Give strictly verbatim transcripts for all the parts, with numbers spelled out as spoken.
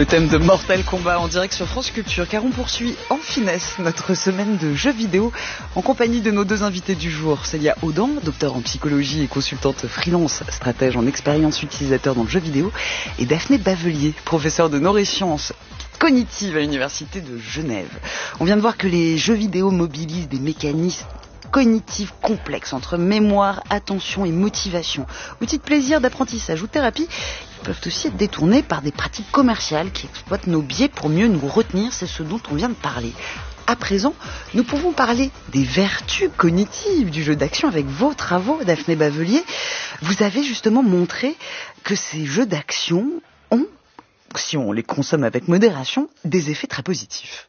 Le thème de Mortal Kombat en direct sur France Culture, car on poursuit en finesse notre semaine de jeux vidéo en compagnie de nos deux invités du jour. Célia Audan, docteur en psychologie et consultante freelance, stratège en expérience utilisateur dans le jeu vidéo, et Daphné Bavelier, professeure de neurosciences cognitives à l'Université de Genève. On vient de voir que les jeux vidéo mobilisent des mécanismes cognitifs complexes entre mémoire, attention et motivation. Outils de plaisir, d'apprentissage ou de thérapie, ils peuvent aussi être détournés par des pratiques commerciales qui exploitent nos biais pour mieux nous retenir. C'est ce dont on vient de parler. À présent, nous pouvons parler des vertus cognitives du jeu d'action avec vos travaux, Daphné Bavelier. Vous avez justement montré que ces jeux d'action ont, si on les consomme avec modération, des effets très positifs.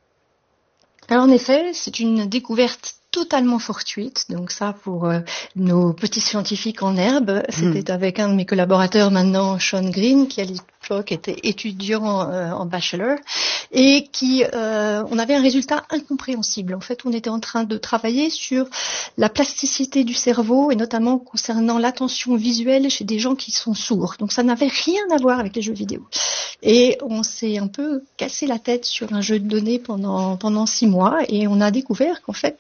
Alors en effet, c'est une découverte totalement fortuite, donc ça pour euh, nos petits scientifiques en herbe, c'était mmh. avec un de mes collaborateurs maintenant, Sean Green, qui à l'époque était étudiant euh, en bachelor, et qui, euh, on avait un résultat incompréhensible. En fait, on était en train de travailler sur la plasticité du cerveau, et notamment concernant l'attention visuelle chez des gens qui sont sourds. Donc ça n'avait rien à voir avec les jeux vidéo. Et on s'est un peu cassé la tête sur un jeu de données pendant, pendant six mois, et on a découvert qu'en fait,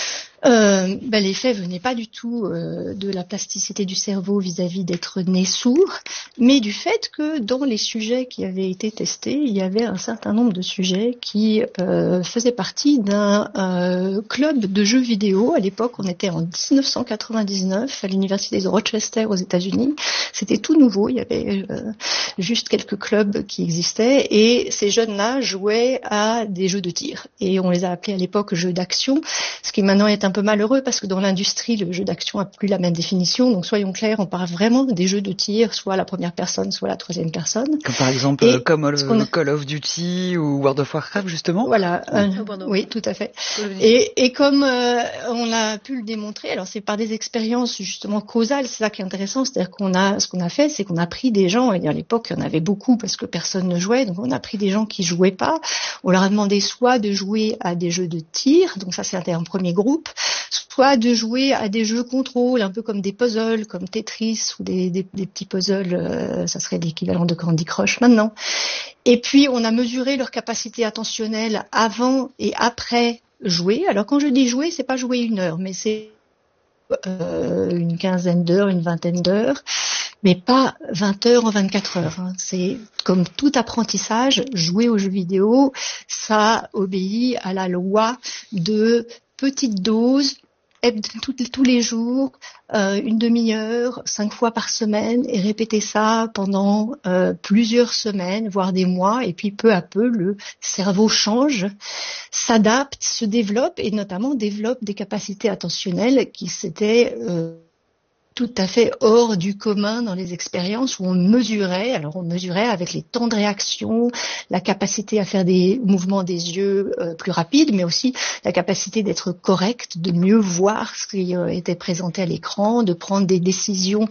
Euh, ben l'effet venait pas du tout euh, de la plasticité du cerveau vis-à-vis d'être né sourd, mais du fait que dans les sujets qui avaient été testés, il y avait un certain nombre de sujets qui euh, faisaient partie d'un euh, club de jeux vidéo. À l'époque, on était en dix-neuf cent quatre-vingt-dix-neuf à l'université de Rochester aux États-Unis. C'était tout nouveau, il y avait euh, juste quelques clubs qui existaient, et ces jeunes-là jouaient à des jeux de tir. Et on les a appelés à l'époque jeux d'action, ce qui maintenant est un peu malheureux parce que dans l'industrie, le jeu d'action n'a plus la même définition. Donc soyons clairs, on parle vraiment des jeux de tir, soit à la première personne, soit à la troisième personne. Comme par exemple et comme le Call of Duty ou World of Warcraft justement. Voilà, euh, oui, tout à fait. Et, et comme euh, on a pu le démontrer, alors c'est par des expériences justement causales, c'est ça qui est intéressant, c'est-à-dire qu'on a, ce qu'on a fait, c'est qu'on a pris des gens, et à l'époque il y en avait beaucoup parce que personne ne jouait, donc on a pris des gens qui jouaient pas, on leur a demandé soit de jouer à des jeux de tir, donc ça c'était un premier groupe, soit de jouer à des jeux contrôle, un peu comme des puzzles, comme Tetris ou des, des, des petits puzzles, euh, ça serait l'équivalent de Candy Crush maintenant. Et puis on a mesuré leur capacité attentionnelle avant et après jouer. Alors quand je dis jouer, c'est pas jouer une heure, mais c'est euh, une quinzaine d'heures, une vingtaine d'heures, mais pas vingt heures en vingt-quatre heures. Hein. C'est comme tout apprentissage, jouer aux jeux vidéo, ça obéit à la loi de petites doses, tous les jours, euh, une demi-heure, cinq fois par semaine, et répéter ça pendant euh, plusieurs semaines, voire des mois, et puis peu à peu, le cerveau change, s'adapte, se développe, et notamment développe des capacités attentionnelles qui s'étaient euh, tout à fait hors du commun dans les expériences où on mesurait, alors on mesurait avec les temps de réaction, la capacité à faire des mouvements des yeux euh, plus rapides, mais aussi la capacité d'être correct, de mieux voir ce qui euh, était présenté à l'écran, de prendre des décisions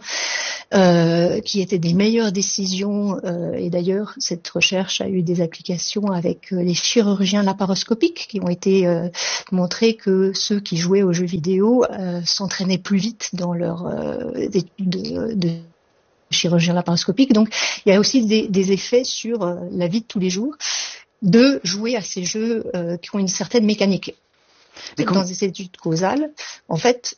euh, qui étaient des meilleures décisions. Euh, et d'ailleurs, cette recherche a eu des applications avec euh, les chirurgiens laparoscopiques qui ont été euh, montré que ceux qui jouaient aux jeux vidéo euh, s'entraînaient plus vite dans leur euh, De, de, de chirurgien laparoscopique. Donc, il y a aussi des, des effets sur euh, la vie de tous les jours de jouer à ces jeux euh, qui ont une certaine mécanique. Mais dans des études causales, en fait,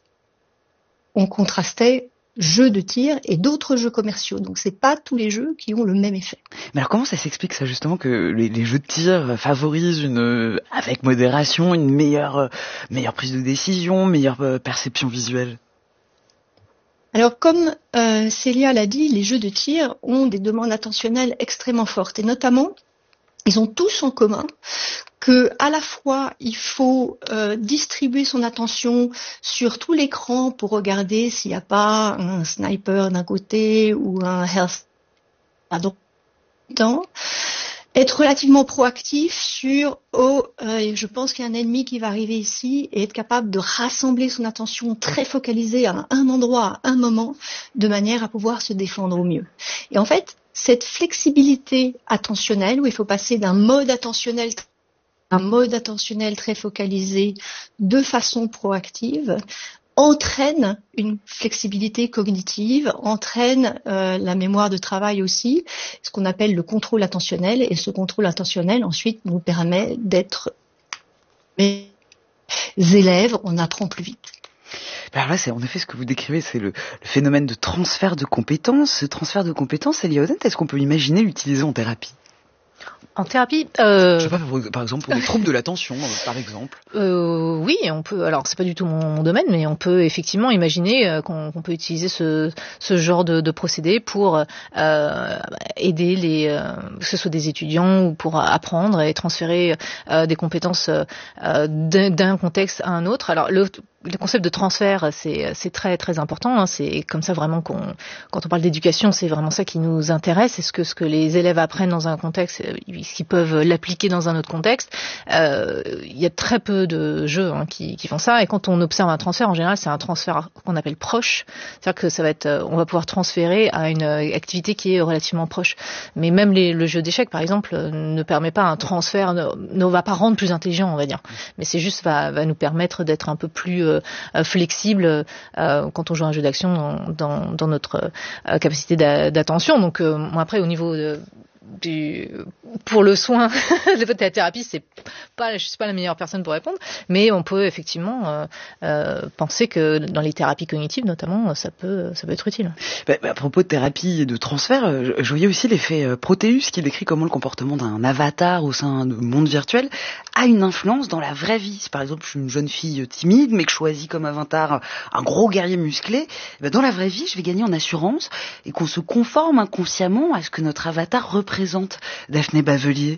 on contrastait jeux de tir et d'autres jeux commerciaux. Donc, c'est pas tous les jeux qui ont le même effet. Mais alors, comment ça s'explique ça justement que les, les jeux de tir favorisent une, avec modération, une meilleure, meilleure prise de décision, meilleure perception visuelle? Alors, comme euh, Célia l'a dit, les jeux de tir ont des demandes attentionnelles extrêmement fortes. Et notamment, ils ont tous en commun que, à la fois, il faut euh, distribuer son attention sur tout l'écran pour regarder s'il n'y a pas un sniper d'un côté ou un health à d'autre. Être relativement proactif sur oh euh, je pense qu'il y a un ennemi qui va arriver ici, et être capable de rassembler son attention très focalisée à un endroit, à un moment, de manière à pouvoir se défendre au mieux. Et en fait, cette flexibilité attentionnelle, où il faut passer d'un mode attentionnel à un mode attentionnel très focalisé de façon proactive, entraîne une flexibilité cognitive, entraîne euh, la mémoire de travail aussi, ce qu'on appelle le contrôle attentionnel. Et ce contrôle attentionnel, ensuite, nous permet d'être mes élèves, on apprend plus vite. Alors là, c'est en effet ce que vous décrivez, c'est le, le phénomène de transfert de compétences. Ce transfert de compétences, Célia Odent, est-ce qu'on peut imaginer l'utiliser en thérapie ? En thérapie, euh... je sais pas, par exemple, pour des troubles de l'attention, par exemple. Euh, oui, on peut. Alors, c'est pas du tout mon, mon domaine, mais on peut effectivement imaginer euh, qu'on, qu'on peut utiliser ce, ce genre de, de procédé pour euh, aider les, euh, que ce soit des étudiants ou pour apprendre et transférer euh, des compétences euh, d'un, d'un contexte à un autre. Alors, le Le concept de transfert, c'est, c'est très très important. Hein. C'est comme ça vraiment qu'on, quand on parle d'éducation, c'est vraiment ça qui nous intéresse. Est-ce que ce que les élèves apprennent dans un contexte, est-ce qu'ils peuvent l'appliquer dans un autre contexte ? euh, Il y a très peu de jeux hein, qui, qui font ça. Et quand on observe un transfert, en général, c'est un transfert qu'on appelle proche. C'est-à-dire que ça va être, on va pouvoir transférer à une activité qui est relativement proche. Mais même les, le jeu d'échecs, par exemple, ne permet pas un transfert, ne, ne va pas rendre plus intelligent, on va dire. Mais c'est juste va, va nous permettre d'être un peu plus euh, flexible euh, quand on joue à un jeu d'action dans, dans, dans notre euh, capacité d'a, d'attention. Donc euh, moi après au niveau de, du, pour le soin de la thérapie, c'est pas, je suis pas la meilleure personne pour répondre, mais on peut effectivement euh, euh, penser que dans les thérapies cognitives notamment, ça peut, ça peut être utile. Bah, bah, à propos de thérapie et de transfert, je, je voyais aussi l'effet Proteus qui décrit comment le comportement d'un avatar au sein du monde virtuel a une influence dans la vraie vie. Si par exemple je suis une jeune fille timide mais que je choisis comme avatar un gros guerrier musclé, bah, dans la vraie vie je vais gagner en assurance et qu'on se conforme inconsciemment à ce que notre avatar représente. Daphné Bavelier.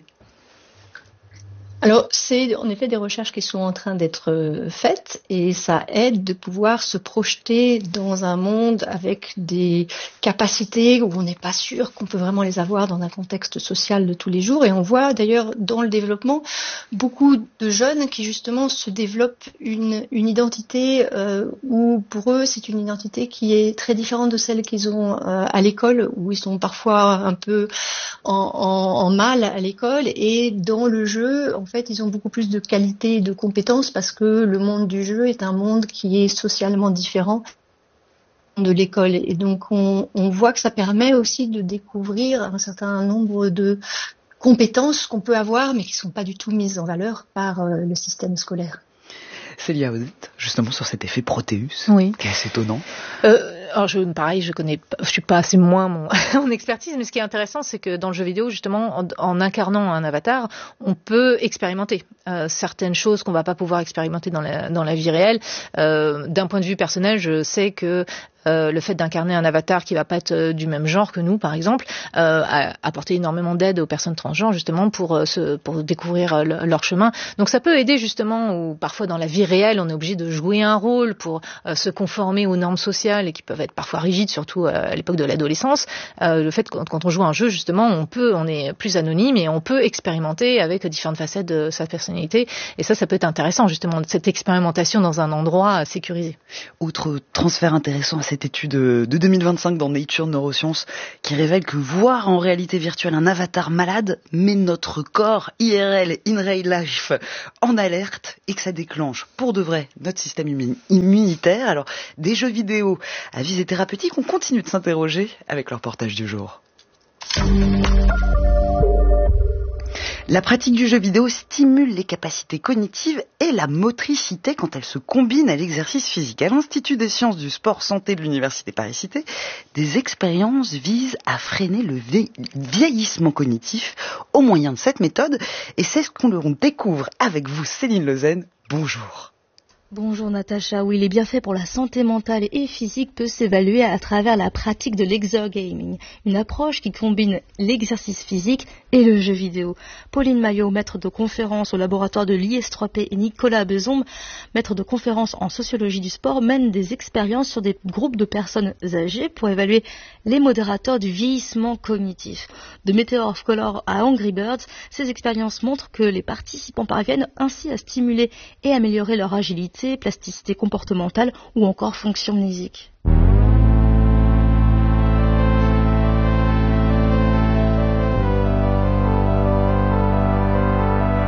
Alors, c'est en effet des recherches qui sont en train d'être faites et ça aide de pouvoir se projeter dans un monde avec des capacités où on n'est pas sûr qu'on peut vraiment les avoir dans un contexte social de tous les jours. Et on voit d'ailleurs dans le développement beaucoup de jeunes qui justement se développent une, une identité euh, où pour eux c'est une identité qui est très différente de celle qu'ils ont euh, à l'école, où ils sont parfois un peu en, en, en mal à l'école, et dans le jeu, en fait, ils ont beaucoup plus de qualité et de compétences parce que le monde du jeu est un monde qui est socialement différent de l'école. Et donc, on, on voit que ça permet aussi de découvrir un certain nombre de compétences qu'on peut avoir, mais qui ne sont pas du tout mises en valeur par euh, le système scolaire. Célia Odent, justement sur cet effet Proteus, oui. qui est assez étonnant. Euh, alors je, pareil, je connais, je suis pas assez moins mon, mon expertise, mais ce qui est intéressant, c'est que dans le jeu vidéo, justement, en, en incarnant un avatar, on peut expérimenter euh, certaines choses qu'on va pas pouvoir expérimenter dans la dans la vie réelle. Euh, d'un point de vue personnel, je sais que Euh, le fait d'incarner un avatar qui va pas être euh, du même genre que nous, par exemple, euh, a apporté énormément d'aide aux personnes transgenres, justement, pour, euh, se, pour découvrir euh, le, leur chemin. Donc ça peut aider, justement, où parfois dans la vie réelle, on est obligé de jouer un rôle pour euh, se conformer aux normes sociales et qui peuvent être parfois rigides, surtout euh, à l'époque de l'adolescence. Euh, le fait que quand, quand on joue un jeu, justement, on peut, on est plus anonyme et on peut expérimenter avec différentes facettes de sa personnalité. Et ça, ça peut être intéressant, justement, cette expérimentation dans un endroit sécurisé. Autre transfert intéressant à cette étude de deux mille vingt-cinq dans Nature Neurosciences qui révèle que voir en réalité virtuelle un avatar malade met notre corps I R L, in real life, en alerte et que ça déclenche pour de vrai notre système immunitaire. Alors, des jeux vidéo à visée thérapeutique, on continue de s'interroger avec leur reportage du jour. La pratique du jeu vidéo stimule les capacités cognitives et la motricité quand elle se combine à l'exercice physique. À l'Institut des sciences du sport santé de l'Université Paris-Cité, des expériences visent à freiner le vieillissement cognitif au moyen de cette méthode. Et c'est ce qu'on découvre avec vous, Céline Lezen. Bonjour. Bonjour Natacha, oui, les bienfaits pour la santé mentale et physique peuvent s'évaluer à travers la pratique de l'exergaming, une approche qui combine l'exercice physique et le jeu vidéo. Pauline Maillot, maître de conférence au laboratoire de l'I S trois P, et Nicolas Bezombe, maître de conférence en sociologie du sport, mènent des expériences sur des groupes de personnes âgées pour évaluer les modérateurs du vieillissement cognitif. De Meteor of Color à Angry Birds, ces expériences montrent que les participants parviennent ainsi à stimuler et améliorer leur agilité, plasticité comportementale ou encore fonction mnésique.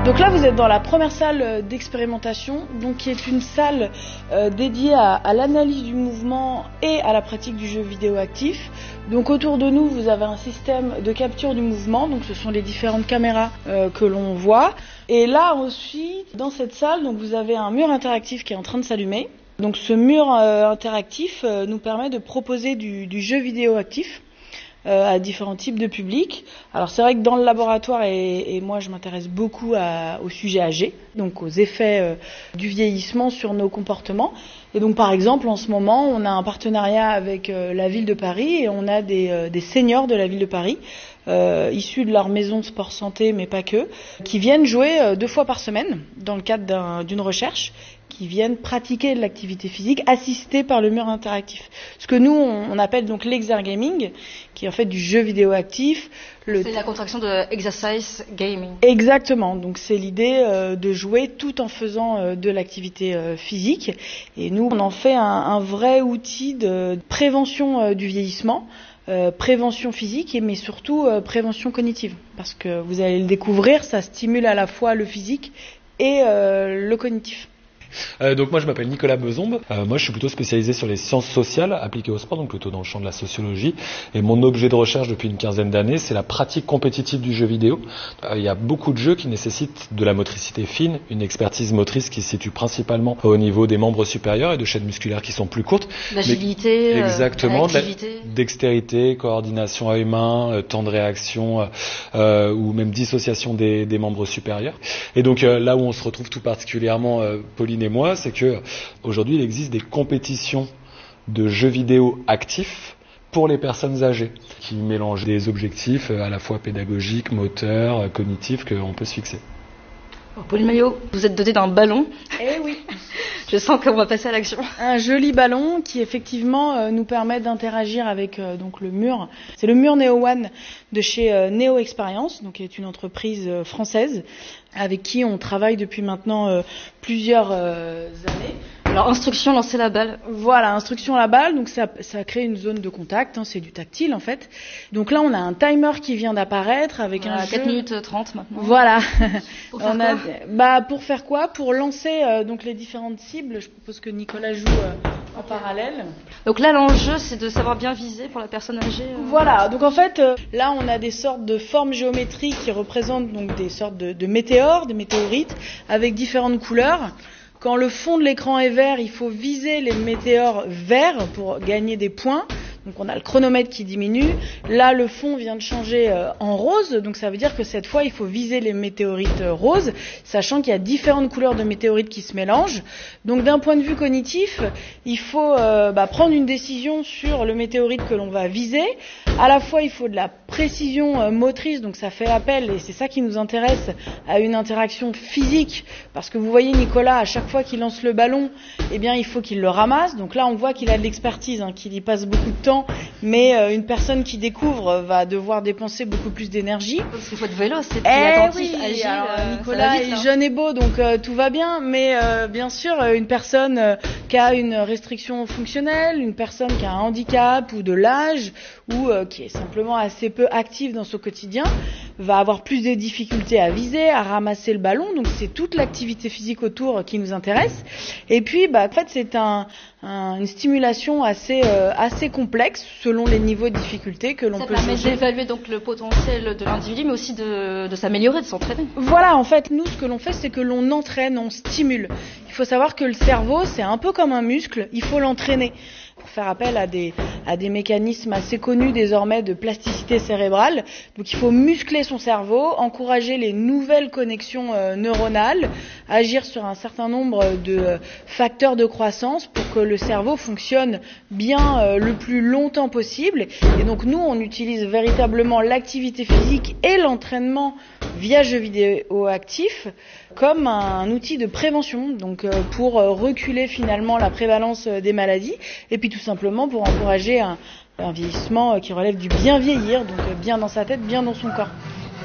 Donc là, vous êtes dans la première salle d'expérimentation, donc qui est une salle euh, dédiée à, à l'analyse du mouvement et à la pratique du jeu vidéo actif. Donc autour de nous, vous avez un système de capture du mouvement, donc ce sont les différentes caméras euh, que l'on voit. Et là aussi, dans cette salle, donc vous avez un mur interactif qui est en train de s'allumer. Donc ce mur euh, interactif euh, nous permet de proposer du, du jeu vidéo actif. Euh, à différents types de publics. Alors c'est vrai que dans le laboratoire, et, et moi je m'intéresse beaucoup à, au sujet âgé, donc aux effets euh, du vieillissement sur nos comportements. Et donc par exemple en ce moment on a un partenariat avec euh, la ville de Paris et on a des, euh, des seniors de la ville de Paris euh, issus de leur maison de sport santé, mais pas que, qui viennent jouer euh, deux fois par semaine dans le cadre d'un, d'une recherche, qui viennent pratiquer de l'activité physique assistée par le mur interactif. Ce que nous, on, on appelle donc l'exergaming, qui est en fait du jeu vidéo actif. Le... C'est la contraction de exercise gaming. Exactement. Donc c'est l'idée euh, de jouer tout en faisant euh, de l'activité euh, physique. Et nous, on en fait un, un vrai outil de prévention euh, du vieillissement. Euh, prévention physique, mais surtout euh, prévention cognitive. Parce que vous allez le découvrir, ça stimule à la fois le physique et euh, le cognitif. Euh, donc moi je m'appelle Nicolas Bezombe, euh, moi je suis plutôt spécialisé sur les sciences sociales appliquées au sport, donc plutôt dans le champ de la sociologie, et mon objet de recherche depuis une quinzaine d'années c'est la pratique compétitive du jeu vidéo. Euh, il y a beaucoup de jeux qui nécessitent de la motricité fine, une expertise motrice qui se situe principalement au niveau des membres supérieurs et de chaînes musculaires qui sont plus courtes. L'agilité, mais, exactement, euh, l'activité. Dextérité, coordination œil-main, euh, temps de réaction euh, ou même dissociation des, des membres supérieurs. Et donc euh, là où on se retrouve tout particulièrement, euh, Pauline et moi, c'est que aujourd'hui il existe des compétitions de jeux vidéo actifs pour les personnes âgées, qui mélangent des objectifs à la fois pédagogiques, moteurs, cognitifs qu'on peut se fixer. Alors, Pauline Maillot, vous êtes dotée d'un ballon. Eh oui. Je sens qu'on va passer à l'action. Un joli ballon qui effectivement euh, nous permet d'interagir avec euh, donc le mur. C'est le mur Neo One de chez euh, Neo Experience, donc qui est une entreprise euh, française avec qui on travaille depuis maintenant euh, plusieurs euh, années. Alors, instruction, lancer la balle. Voilà, instruction à la balle, donc ça, ça crée une zone de contact, hein, c'est du tactile en fait. Donc là, on a un timer qui vient d'apparaître avec voilà, un jeu... quatre minutes trente maintenant. Voilà. Pour faire on quoi a... bah, pour faire quoi Pour lancer euh, donc les différentes cibles. Je propose que Nicolas joue euh, en parallèle. Donc là, l'enjeu, c'est de savoir bien viser pour la personne âgée. Euh... Voilà, donc en fait, euh, là, on a des sortes de formes géométriques qui représentent donc des sortes de, de météores, des météorites, avec différentes couleurs. Quand le fond de l'écran est vert, il faut viser les météores verts pour gagner des points. Donc on a le chronomètre qui diminue. Là, le fond vient de changer euh, en rose. Donc ça veut dire que cette fois, il faut viser les météorites euh, roses, sachant qu'il y a différentes couleurs de météorites qui se mélangent. Donc d'un point de vue cognitif, il faut euh, bah, prendre une décision sur le météorite que l'on va viser. À la fois, il faut de la précision euh, motrice. Donc ça fait appel, et c'est ça qui nous intéresse, à une interaction physique. Parce que vous voyez Nicolas, à chaque fois qu'il lance le ballon, eh bien, il faut qu'il le ramasse. Donc là, on voit qu'il a de l'expertise, hein, qu'il y passe beaucoup de temps. Mais euh, une personne qui découvre va devoir dépenser beaucoup plus d'énergie. Parce qu'il faut être vélo, c'est eh attentif, oui, agile. alors, euh, Nicolas vite, est hein. jeune et beau, donc euh, tout va bien. Mais euh, bien sûr, une personne euh, qui a une restriction fonctionnelle, une personne qui a un handicap ou de l'âge, ou euh, qui est simplement assez peu active dans son quotidien, va avoir plus de difficultés à viser, à ramasser le ballon. Donc c'est toute l'activité physique autour qui nous intéresse. Et puis, bah, en fait, c'est un, un, une stimulation assez, euh, assez complexe selon les niveaux de difficulté que l'on ça peut permet juger. d'évaluer donc le potentiel de l'individu, mais aussi de, de s'améliorer, de s'entraîner. Voilà, en fait, nous, ce que l'on fait, c'est que l'on entraîne, on stimule. Il faut savoir que le cerveau, c'est un peu comme un muscle, il faut l'entraîner. Pour faire appel à des, à des mécanismes assez connus désormais de plasticité cérébrale. Donc il faut muscler son cerveau, encourager les nouvelles connexions euh, neuronales, agir sur un certain nombre de euh, facteurs de croissance pour que le cerveau fonctionne bien euh, le plus longtemps possible. Et donc nous, on utilise véritablement l'activité physique et l'entraînement via jeux vidéo actifs comme un outil de prévention, donc euh, pour euh, reculer finalement la prévalence euh, des maladies, et puis tout simplement pour encourager un, un vieillissement euh, qui relève du bien vieillir, donc euh, bien dans sa tête, bien dans son corps.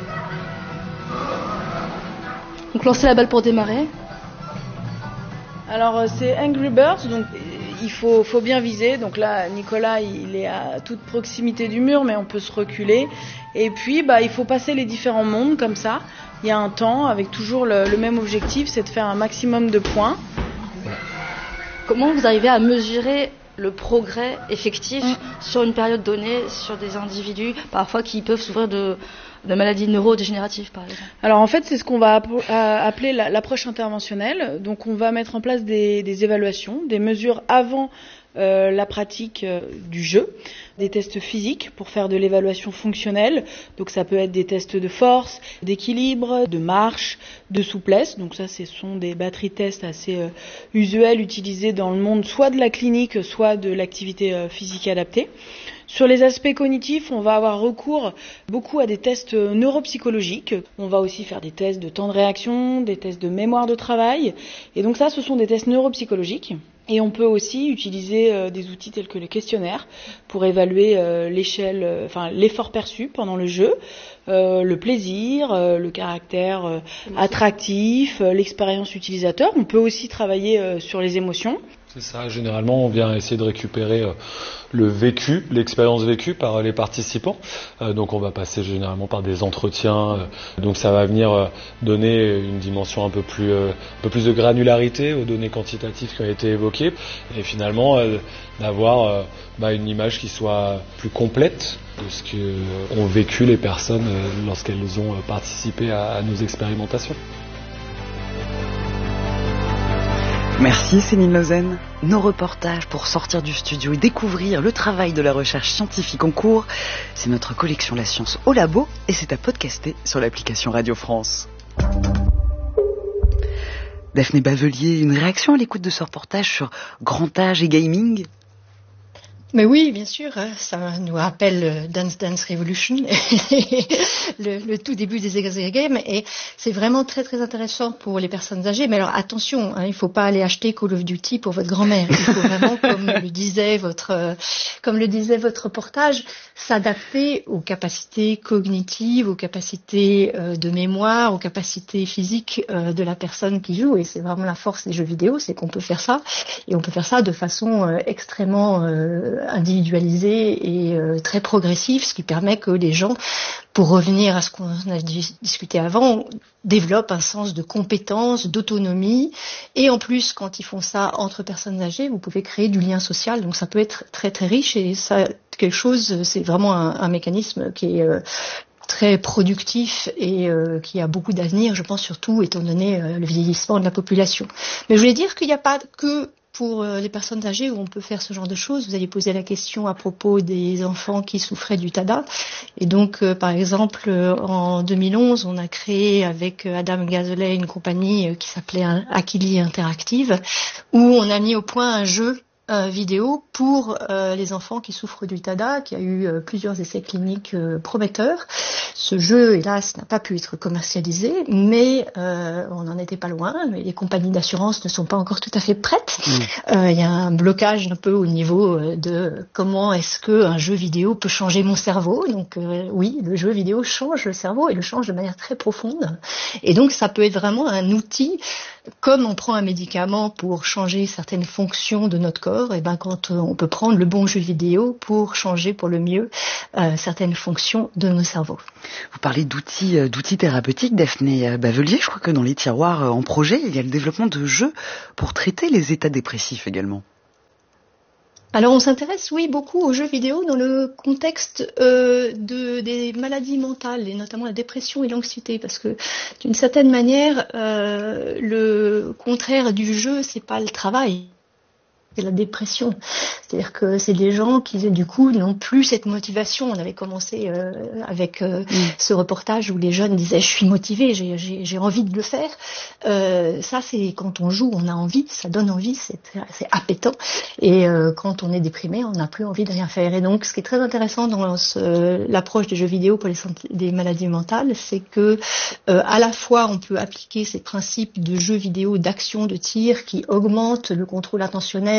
Donc lancer la balle pour démarrer. Alors euh, c'est Angry Birds, donc il faut, faut bien viser. Donc là, Nicolas, il est à toute proximité du mur, mais on peut se reculer. Et puis, bah, il faut passer les différents mondes comme ça. il y a un temps avec toujours le, le même objectif, c'est de faire un maximum de points. Comment vous arrivez à mesurer le progrès effectif mmh. sur une période donnée, sur des individus parfois qui peuvent souffrir de, de maladies neurodégénératives, par exemple? Alors en fait, c'est ce qu'on va appeler l'approche interventionnelle. Donc on va mettre en place des, des évaluations, des mesures avant euh, la pratique euh, du jeu, des tests physiques pour faire de l'évaluation fonctionnelle. Donc ça peut être des tests de force, d'équilibre, de marche, de souplesse. Donc ça, ce sont des batteries tests assez euh, usuels utilisés dans le monde, soit de la clinique, soit de l'activité euh, physique adaptée. Sur les aspects cognitifs, on va avoir recours beaucoup à des tests neuropsychologiques. On va aussi faire des tests de temps de réaction, des tests de mémoire de travail. Et donc ça, ce sont des tests neuropsychologiques. Et on peut aussi utiliser euh, des outils tels que le questionnaire pour évaluer euh, l'échelle, euh, enfin l'effort perçu pendant le jeu, euh, le plaisir, euh, le caractère euh, attractif, euh, l'expérience utilisateur. On peut aussi travailler euh, sur les émotions. C'est ça, généralement on vient essayer de récupérer euh, le vécu, l'expérience vécue par euh, les participants. Euh, donc on va passer généralement par des entretiens. Euh, donc ça va venir euh, donner une dimension un peu plus, euh, un peu plus de granularité aux données quantitatives qui ont été évoquées. Et finalement euh, d'avoir euh, bah, une image qui soit plus complète de ce qu'ont vécu les personnes euh, lorsqu'elles ont euh, participé à, à nos expérimentations. Merci Céline Lausanne. Nos reportages pour sortir du studio et découvrir le travail de la recherche scientifique en cours, c'est notre collection La Science au Labo et c'est à podcaster sur l'application Radio France. Daphné Bavelier, une réaction à l'écoute de ce reportage sur grand âge et gaming ? Mais oui, bien sûr, ça nous rappelle Dance Dance Revolution, le, le tout début des Exer Games, et c'est vraiment très très intéressant pour les personnes âgées. Mais alors attention, hein, il ne faut pas aller acheter Call of Duty pour votre grand-mère. Il faut vraiment, comme le disait votre, comme le disait votre reportage, s'adapter aux capacités cognitives, aux capacités euh, de mémoire, aux capacités physiques euh, de la personne qui joue. Et c'est vraiment la force des jeux vidéo, c'est qu'on peut faire ça, et on peut faire ça de façon euh, extrêmement euh, individualisé et euh, très progressif, ce qui permet que les gens, pour revenir à ce qu'on a discuté avant, développent un sens de compétence, d'autonomie, et en plus, quand ils font ça entre personnes âgées, vous pouvez créer du lien social, donc ça peut être très très riche, et ça, quelque chose, c'est vraiment un, un mécanisme qui est euh, très productif et euh, qui a beaucoup d'avenir, je pense, surtout étant donné euh, le vieillissement de la population. Mais je voulais dire qu'il n'y a pas que pour les personnes âgées où on peut faire ce genre de choses. Vous allez poser la question à propos des enfants qui souffraient du T A D A. Et donc, euh, par exemple, euh, en deux mille onze, on a créé avec Adam Gazelet une compagnie euh, qui s'appelait Akili Interactive, où on a mis au point un jeu Euh, vidéo pour euh, les enfants qui souffrent du T A D A, qui a eu euh, plusieurs essais cliniques euh, prometteurs. Ce jeu, hélas, n'a pas pu être commercialisé, mais euh, on n'en était pas loin. Les compagnies d'assurance ne sont pas encore tout à fait prêtes. Il mmh. euh, y a un blocage un peu au niveau euh, de comment est-ce qu'un jeu vidéo peut changer mon cerveau. Donc euh, oui, le jeu vidéo change le cerveau et le change de manière très profonde. Et donc ça peut être vraiment un outil, comme on prend un médicament pour changer certaines fonctions de notre corps, et ben quand on peut prendre le bon jeu vidéo pour changer pour le mieux euh, certaines fonctions de nos cerveaux. Vous parlez d'outils, euh, d'outils thérapeutiques, Daphné Bavelier. Je crois que dans les tiroirs euh, en projet, il y a le développement de jeux pour traiter les états dépressifs également. Alors on s'intéresse, oui, beaucoup aux jeux vidéo dans le contexte euh, de, des maladies mentales, et notamment la dépression et l'anxiété, parce que d'une certaine manière, euh, le contraire du jeu, c'est pas le travail, c'est la dépression. C'est-à-dire que c'est des gens qui, du coup, n'ont plus cette motivation. On avait commencé euh, avec euh, mmh. ce reportage où les jeunes disaient « je suis motivé, j'ai, j'ai, j'ai envie de le faire euh, ». Ça, c'est quand on joue, on a envie, ça donne envie, c'est, c'est appétant. Et euh, quand on est déprimé, on n'a plus envie de rien faire. Et donc, ce qui est très intéressant dans ce, l'approche des jeux vidéo pour les des maladies mentales, c'est que euh, à la fois, on peut appliquer ces principes de jeux vidéo, d'action, de tir, qui augmentent le contrôle attentionnel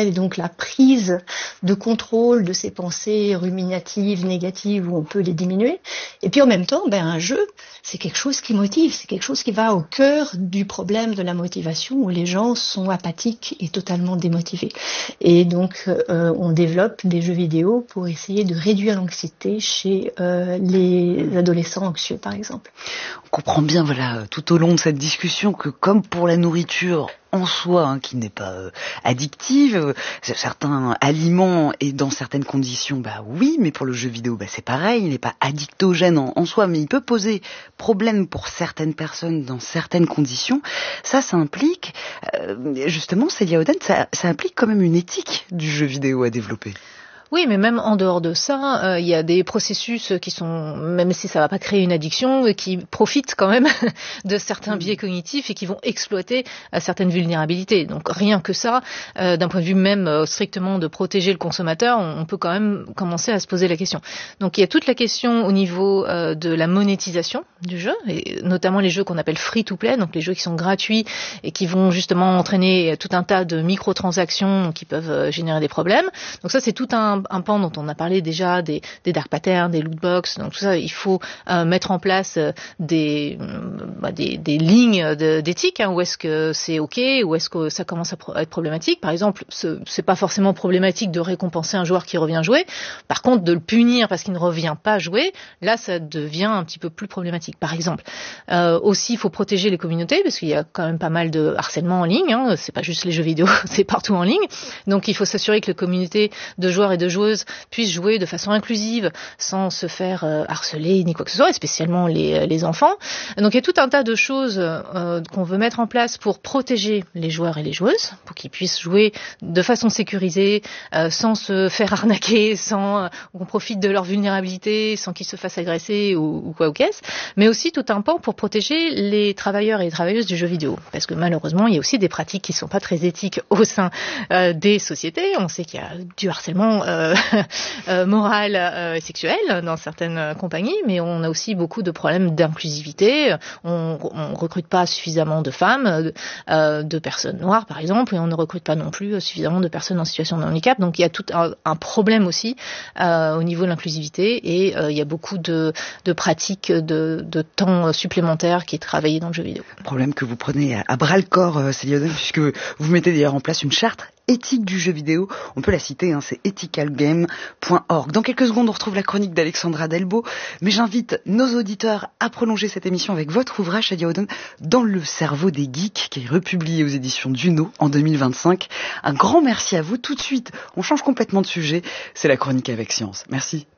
rationnel et donc la prise de contrôle de ces pensées ruminatives, négatives, où on peut les diminuer. Et puis en même temps, ben, un jeu, c'est quelque chose qui motive, c'est quelque chose qui va au cœur du problème de la motivation, où les gens sont apathiques et totalement démotivés. Et donc, euh, on développe des jeux vidéo pour essayer de réduire l'anxiété chez euh, les adolescents anxieux, par exemple. On comprend bien, voilà, tout au long de cette discussion que comme pour la nourriture en soi, hein, qui n'est pas euh, addictive, euh, certains aliments et dans certaines conditions, bah oui, mais pour le jeu vidéo, bah c'est pareil, il n'est pas addictogène en, en soi, mais il peut poser problème pour certaines personnes dans certaines conditions. Ça, ça implique, euh, justement, Célia Oden, ça, ça implique quand même une éthique du jeu vidéo à développer. Oui, mais même en dehors de ça, euh, il y a des processus qui sont, même si ça va pas créer une addiction, qui profitent quand même de certains biais cognitifs et qui vont exploiter euh, certaines vulnérabilités. Donc rien que ça, euh, d'un point de vue même euh, strictement de protéger le consommateur, on, on peut quand même commencer à se poser la question. Donc il y a toute la question au niveau euh, de la monétisation du jeu, et notamment les jeux qu'on appelle free-to-play, donc les jeux qui sont gratuits et qui vont justement entraîner tout un tas de microtransactions qui peuvent euh, générer des problèmes. Donc ça, c'est tout un un pan dont on a parlé déjà, des, des dark patterns, des lootbox, donc tout ça, il faut euh, mettre en place euh, des, bah, des, des lignes de, d'éthique, hein, où est-ce que c'est ok, où est-ce que ça commence à, pro- à être problématique. Par exemple, ce, c'est pas forcément problématique de récompenser un joueur qui revient jouer, par contre de le punir parce qu'il ne revient pas jouer, là ça devient un petit peu plus problématique. Par exemple, euh, aussi il faut protéger les communautés, parce qu'il y a quand même pas mal de harcèlement en ligne, hein, c'est pas juste les jeux vidéo, c'est partout en ligne, donc il faut s'assurer que les communautés de joueurs et de joueuses puissent jouer de façon inclusive sans se faire euh, harceler ni quoi que ce soit, et spécialement les, les enfants. Donc il y a tout un tas de choses euh, qu'on veut mettre en place pour protéger les joueurs et les joueuses, pour qu'ils puissent jouer de façon sécurisée, euh, sans se faire arnaquer, sans euh, qu'on profite de leur vulnérabilité, sans qu'ils se fassent agresser ou, ou quoi ou qu'est-ce, mais aussi tout un pan pour protéger les travailleurs et les travailleuses du jeu vidéo, parce que malheureusement il y a aussi des pratiques qui sont pas très éthiques au sein euh, des sociétés. On sait qu'il y a du harcèlement euh, euh, moral euh, et sexuel dans certaines compagnies, mais on a aussi beaucoup de problèmes d'inclusivité. On, on recrute pas suffisamment de femmes, euh, de personnes noires par exemple, et on ne recrute pas non plus suffisamment de personnes en situation de handicap. Donc il y a tout un, un problème aussi euh, au niveau de l'inclusivité, et euh, il y a beaucoup de, de pratiques de, de temps supplémentaire qui est travaillé dans le jeu vidéo. Problème que vous prenez à, à bras le corps, euh, Célia Oden, puisque vous mettez d'ailleurs en place une charte éthique du jeu vidéo. On peut la citer, hein, c'est ethical game point org. Dans quelques secondes, on retrouve la chronique d'Alexandra Delbo, mais j'invite nos auditeurs à prolonger cette émission avec votre ouvrage, Célia Oden, Dans le cerveau des geeks, qui est republié aux éditions Duno en deux mille vingt-cinq. Un grand merci à vous. Tout de suite, on change complètement de sujet. C'est la chronique avec Science. Merci.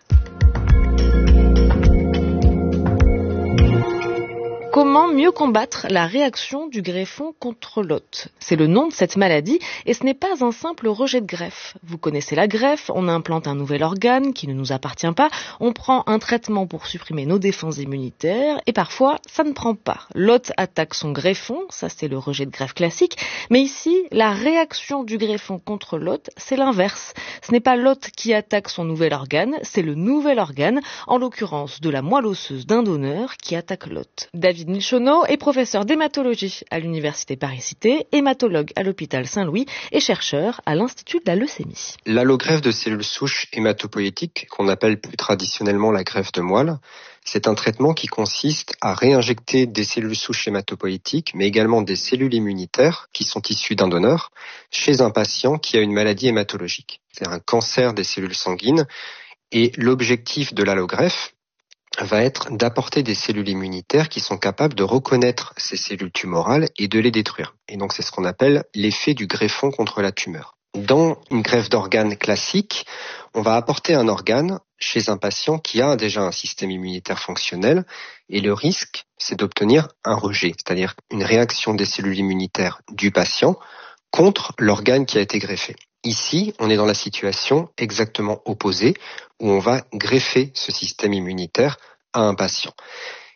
Comment mieux combattre la réaction du greffon contre l'hôte? C'est le nom de cette maladie, et ce n'est pas un simple rejet de greffe. Vous connaissez la greffe, on implante un nouvel organe qui ne nous appartient pas, on prend un traitement pour supprimer nos défenses immunitaires, et parfois ça ne prend pas. L'hôte attaque son greffon, ça c'est le rejet de greffe classique, mais ici, la réaction du greffon contre l'hôte, c'est l'inverse. Ce n'est pas l'hôte qui attaque son nouvel organe, c'est le nouvel organe, en l'occurrence de la moelle osseuse d'un donneur, qui attaque l'hôte. David Milchono est professeur d'hématologie à l'université Paris-Cité, hématologue à l'hôpital Saint-Louis et chercheur à l'Institut de la leucémie. L'allogreffe de cellules souches hématopoïétiques, qu'on appelle plus traditionnellement la greffe de moelle, c'est un traitement qui consiste à réinjecter des cellules souches hématopoïétiques, mais également des cellules immunitaires qui sont issues d'un donneur, chez un patient qui a une maladie hématologique, c'est un cancer des cellules sanguines. Et l'objectif de l'allogreffe va être d'apporter des cellules immunitaires qui sont capables de reconnaître ces cellules tumorales et de les détruire. Et donc c'est ce qu'on appelle l'effet du greffon contre la tumeur. Dans une greffe d'organes classique, on va apporter un organe chez un patient qui a déjà un système immunitaire fonctionnel, et le risque, c'est d'obtenir un rejet, c'est-à-dire une réaction des cellules immunitaires du patient contre l'organe qui a été greffé. Ici, on est dans la situation exactement opposée, où on va greffer ce système immunitaire à un patient.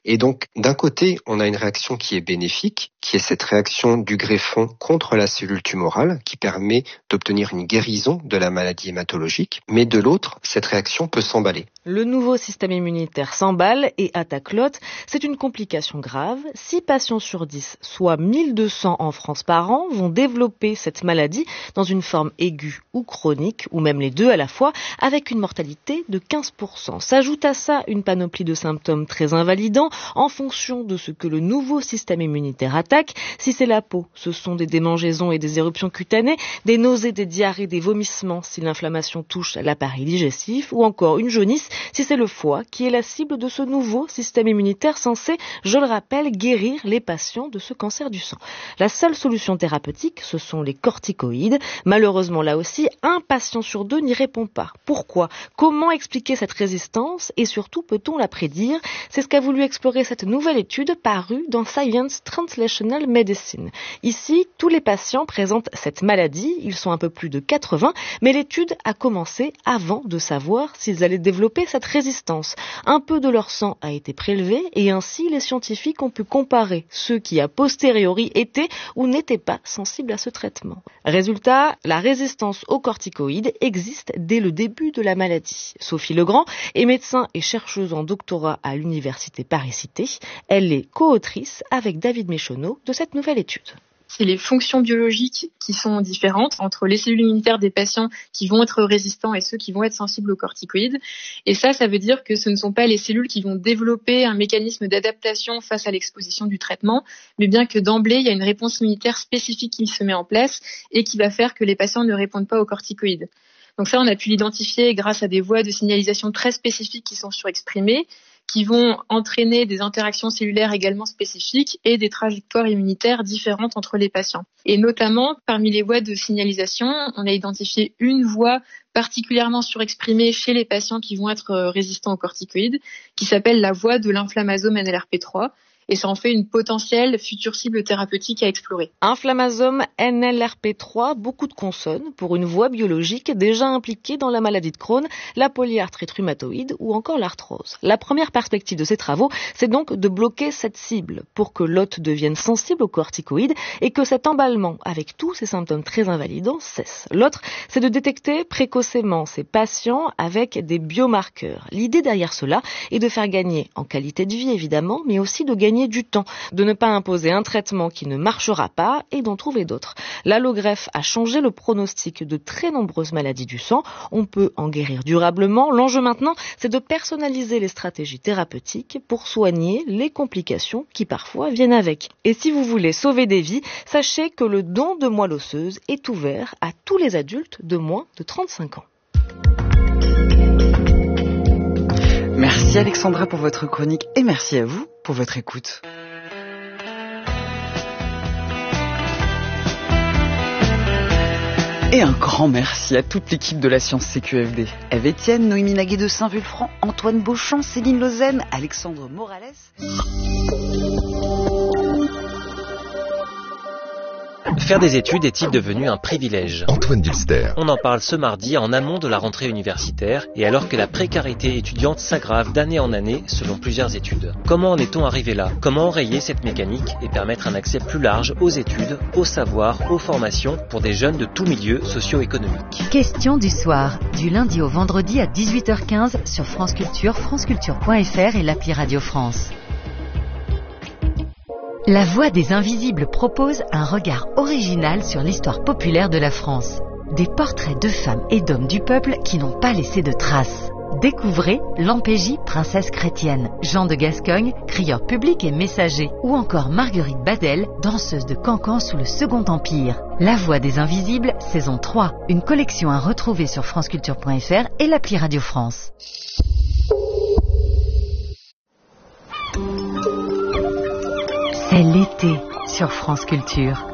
Et donc, d'un côté, on a une réaction qui est bénéfique, qui est cette réaction du greffon contre la cellule tumorale, qui permet d'obtenir une guérison de la maladie hématologique. Mais de l'autre, cette réaction peut s'emballer. Le nouveau système immunitaire s'emballe et attaque l'hôte. C'est une complication grave. six patients sur dix, soit mille deux cents en France par an, vont développer cette maladie dans une forme aiguë ou chronique, ou même les deux à la fois, avec une mortalité de quinze pour cent. S'ajoute à ça une panoplie de symptômes très invalidants en fonction de ce que le nouveau système immunitaire attaque. Si c'est la peau, ce sont des démangeaisons et des éruptions cutanées, des nausées, des diarrhées, des vomissements si l'inflammation touche l'appareil digestif, ou encore une jaunisse si c'est le foie qui est la cible de ce nouveau système immunitaire censé, je le rappelle, guérir les patients de ce cancer du sang. La seule solution thérapeutique, ce sont les corticoïdes. Malheureusement, là aussi, un patient sur deux n'y répond pas. Pourquoi ? Comment expliquer cette résistance et surtout, peut-on la prédire ? C'est ce qu'a voulu explorer cette nouvelle étude parue dans Science Translational Medicine. Ici, tous les patients présentent cette maladie, ils sont un peu plus de quatre-vingts, mais l'étude a commencé avant de savoir s'ils allaient développer cette résistance. Un peu de leur sang a été prélevé et ainsi les scientifiques ont pu comparer ceux qui a posteriori étaient ou n'étaient pas sensibles à ce traitement. Résultat, la résistance aux corticoïdes existe dès le début de la maladie. Sophie Legrand est médecin et chercheuse en doctorat à l'université Paris-Cité. Elle est co-autrice avec David Méchonneau de cette nouvelle étude. C'est les fonctions biologiques qui sont différentes entre les cellules immunitaires des patients qui vont être résistants et ceux qui vont être sensibles aux corticoïdes. Et ça, ça veut dire que ce ne sont pas les cellules qui vont développer un mécanisme d'adaptation face à l'exposition du traitement, mais bien que d'emblée, il y a une réponse immunitaire spécifique qui se met en place et qui va faire que les patients ne répondent pas aux corticoïdes. Donc ça, on a pu l'identifier grâce à des voies de signalisation très spécifiques qui sont surexprimées, qui vont entraîner des interactions cellulaires également spécifiques et des trajectoires immunitaires différentes entre les patients. Et notamment, parmi les voies de signalisation, on a identifié une voie particulièrement surexprimée chez les patients qui vont être résistants aux corticoïdes, qui s'appelle la voie de l'inflammasome N L R P trois. Et ça en fait une potentielle future cible thérapeutique à explorer. Inflammasome N L R P trois, beaucoup de consonnes pour une voie biologique déjà impliquée dans la maladie de Crohn, la polyarthrite rhumatoïde ou encore l'arthrose. La première perspective de ces travaux, c'est donc de bloquer cette cible pour que l'hôte devienne sensible aux corticoïdes et que cet emballement avec tous ces symptômes très invalidants cesse. L'autre, c'est de détecter précocement ces patients avec des biomarqueurs. L'idée derrière cela est de faire gagner en qualité de vie évidemment, mais aussi de gagner du temps, de ne pas imposer un traitement qui ne marchera pas et d'en trouver d'autres. L'allogreffe a changé le pronostic de très nombreuses maladies du sang. On peut en guérir durablement. L'enjeu maintenant, c'est de personnaliser les stratégies thérapeutiques pour soigner les complications qui parfois viennent avec. Et si vous voulez sauver des vies, sachez que le don de moelle osseuse est ouvert à tous les adultes de moins de trente-cinq ans. Merci Alexandra pour votre chronique et merci à vous pour votre écoute. Et un grand merci à toute l'équipe de la Science C Q F D. Eve Etienne, Noémie Naguet de Saint-Vulfranc, Antoine Beauchamp, Céline Lausanne, Alexandre Morales. Faire des études est-il devenu un privilège ? Antoine Gilster. On en parle ce mardi en amont de la rentrée universitaire et alors que la précarité étudiante s'aggrave d'année en année selon plusieurs études. Comment en est-on arrivé là ? Comment enrayer cette mécanique et permettre un accès plus large aux études, aux savoirs, aux formations pour des jeunes de tous milieux socio-économiques ? Question du soir, du lundi au vendredi à dix-huit heures quinze sur France Culture, franceculture point f r et l'appli Radio France. La Voix des Invisibles propose un regard original sur l'histoire populaire de la France. Des portraits de femmes et d'hommes du peuple qui n'ont pas laissé de traces. Découvrez Lampégie, princesse chrétienne, Jean de Gascogne, crieur public et messager, ou encore Marguerite Badel, danseuse de cancan sous le Second Empire. La Voix des Invisibles, saison trois, une collection à retrouver sur franceculture point f r et l'appli Radio France. C'est l'été sur France Culture.